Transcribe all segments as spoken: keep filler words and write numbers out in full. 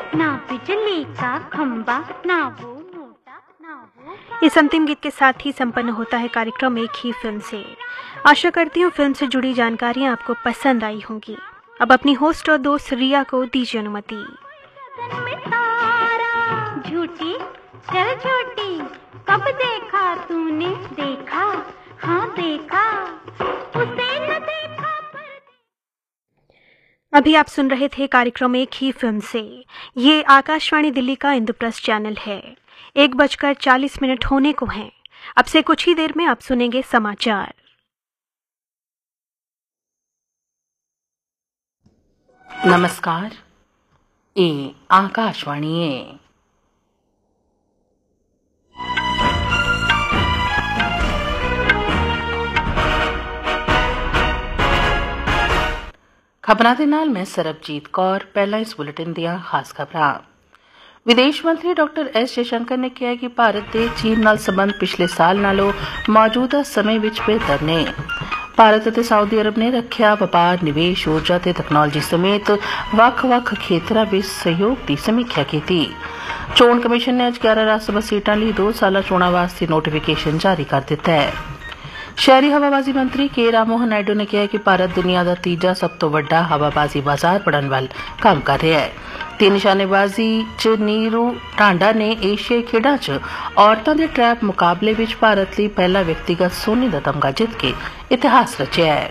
ना बिजली का खंबा, ना वो मोटा, ना वो। इस अंतिम गीत के साथ ही संपन्न होता है कार्यक्रम एक ही फिल्म से। आशा करती हूँ फिल्म से जुड़ी जानकारियाँ आपको पसंद आई होंगी। अब अपनी होस्ट और दोस्त रिया को दीजिए अनुमति। झूठी चल झूठी, कब देखा तूने, देखा हाँ देखा, उसे न देखा पर। अभी आप सुन रहे थे कार्यक्रम एक ही फिल्म से। ये आकाशवाणी दिल्ली का इंद्रप्रस्थ चैनल है। एक बजकर चालीस मिनट होने को हैं। अब से कुछ ही देर में आप सुनेंगे समाचार। नमस्कार, ये आकाशवाणी है। खबरां दे नाल मैं सरबजीत कौर। पहला इस बुलेटिन दियां खास खबरां। विदेश मंत्री डॉक्टर एस जयशंकर ने कहा कि भारत के चीन नाल संबंध पिछले साल नालों मौजूदा समय विच बेहतर ने। भारत ਅਤੇ ਸਾਊਦੀ ਅਰਬ ਨੇ ਰੱਖਿਆ, ਵਪਾਰ, ਨਿਵੇਸ਼, ਊਰਜਾ ਤੇ ਤਕਨਾਲੋਜੀ ਸਮੇਤ ਵੱਖ-ਵੱਖ ਖੇਤਰਾਂ ਵਿੱਚ ਸਹਿਯੋਗ ਦੀ ਸਮੀਖਿਆ ਕੀਤੀ। ਚੋਣ ਕਮਿਸ਼ਨ ਨੇ ਅੱਜ ਗਿਆਰਾਂ ਰਾਜ ਸਭਾ ਸੀਟਾਂ ਲਈ ਦੋ ਸਾਲਾ ਚੋਣਾਂ ਵਾਸਤੇ ਨੋਟੀਫਿਕੇਸ਼ਨ ਜਾਰੀ ਕਰ ਦਿੱਤਾ ਹੈ। शहरी हवाबाजी मंत्री के राममोहन नायडू ने कहा कि भारत दुनिया का तीजा सब तो वड्डा हवाबाजी बाजार बनने वाल काम कर रहा है। ते निशानेबाजी च नीरू टांडा ने एशियाई खेडा च औरतों के ट्रैप मुकाबले विच भारत लिए पहला व्यक्तिगत सोने का तमगा जित के इतिहास रचिया है।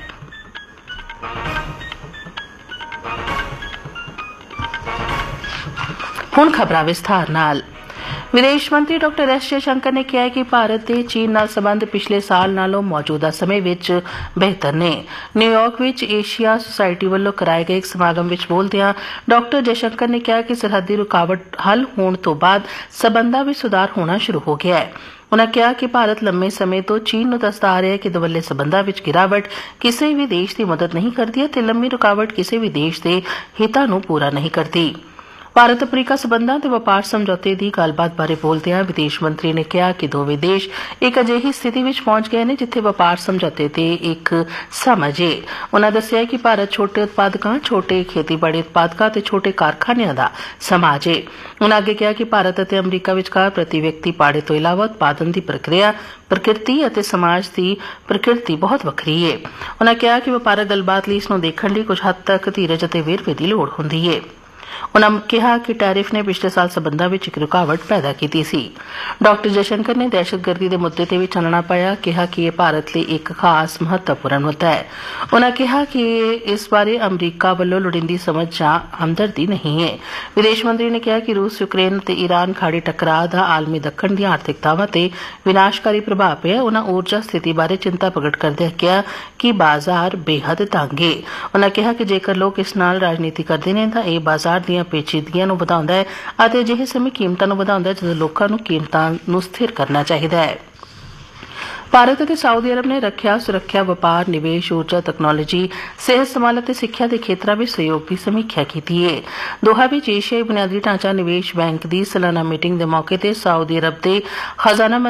हुण खबरां विस्तार नाल। विदेश मंत्री डॉक्टर एस जयशंकर ने कहा कि भारत के चीन नाल संबंध पिछले साल नालों मौजूदा समय विच बेहतर ने। न्यूयॉर्क विच एशिया सोसायटी वालों कराए गए एक समागम विच बोलदियां डॉक्टर जयशंकर ने कहा कि सरहदी रुकावट हल होने तो बाद संबंधां विच सुधार होना शुरू हो गया है। उन्होंने कहा कि भारत लंबे समय तो चीन नूं दसदा आ रहा है कि दवल्ले संबंधां विच गिरावट किसी भी देश की मदद नहीं करती ते लंबी रुकावट किसी भी देश के हितां नूं पूरा नहीं करती। भारत अफ्रीका संबंधां ते वपार समझौते की गलबात बारे बोलदिआं विदेश मंत्री ने कहा कि दोवें देश एक अजिही स्थिति विच पहुंच गए हैं जिथे वपार समझौते ते एक समझ है। उन्होंने दस्सिआ कि भारत छोटे उत्पादकों, छोटे खेतीबाड़ी उत्पादकों ते छोटे कारखानिਆਂ ਦਾ समाज है। उन्होंने अगे कहा कि भारत ਅਤੇ अमरीका विचकार प्रति व्यक्ति पाड़े तो इलावा उत्पादन की प्रक्रिया, प्रकृति ਅਤੇ समाज की प्रकृति बहुत ਵੱਖਰੀ है। उन्होंने कहा कि वपारक गलबात ਲਈ ਇਸ ਨੂੰ ਦੇਖਣ ਲਈ कुछ हद तक धीरज ਅਤੇ ਵੇਰਵੇ ਦੀ ਲੋੜ ਹੁੰਦੀ है। उन्होंने कहा कि टैरिफ ने पिछले साल संबंधों में एक रुकावट पैदा की सी। डॉक्टर जयशंकर ने दहशतगर्दी के मुद्दे ते भी चानना पाया, कहा कि यह भारत लिए एक खास महत्वपूर्ण मुद्दा है। उन्होंने कहा कि इस बारे अमरीका वालों लोड़ींदी समझ या हमदर्दी नहीं है। विदेश मंत्री ने कहा कि रूस, यूक्रेन ते ईरान खाड़ी टकराव का आलमी दखण दी आर्थिकतावां ते विनाशकारी प्रभाव पिया। उन्होंने ऊर्जा स्थिति बारे चिंता प्रगट करदे कहा कि बाजार बेहद तंग है। उन्होंने कहा कि जेकर लोग इस नाल राजनीति करते हैं तो यह बाजार ਦੀਆਂ ਪੇਚੀਦਗੀਆਂ ਨੂੰ ਵਧਾਉਂਦਾ ਹੈ ਅਤੇ ਅਜਿਹੇ ਸਮੇਂ ਕੀਮਤਾਂ ਨੂੰ ਵਧਾਉਂਦਾ ਹੈ ਜਦੋਂ ਲੋਕਾਂ ਨੂੰ ਕੀਮਤਾਂ ਨੂੰ ਸਥਿਰ ਕਰਨਾ ਚਾਹੀਦਾ ਹੈ। भारत ਅਤੇ ਸਾਊਦੀ ਅਰਬ ਨੇ ਰੱਖਿਆ, ਸੁਰੱਖਿਆ, ਵਪਾਰ, ਨਿਵੇਸ਼, ਊਰਜਾ, ਤਕਨਾਲੋਜੀ, ਸਿਹਤ ਸੰਭਾਲ ਅਤੇ ਸਿੱਖਿਆ ਦੇ ਖੇਤਰਾਂ ਵਿੱਚ ਸਹਿਯੋਗ ਦੀ ਸਮੀਖਿਆ ਕੀਤੀ ਹੈ। ਦੋਹਾ ਵਿੱਚ ਏਸ਼ੀਆਈ ਬੁਨਿਆਦੀ ਢਾਂਚਾ ਨਿਵੇਸ਼ ਬੈਂਕ ਦੀ ਸਾਲਾਨਾ ਮੀਟਿੰਗ ਦੇ ਮੌਕੇ ਤੇ ਸਾਊਦੀ ਅਰਬ ਦੇ ਖਜ਼ਾਨਾ